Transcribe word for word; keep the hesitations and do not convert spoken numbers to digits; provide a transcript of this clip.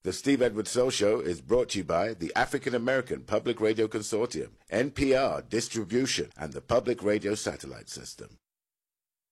The Steve Edwards Soul Show is brought to you by the African American Public Radio Consortium, N P R Distribution, and the Public Radio Satellite System.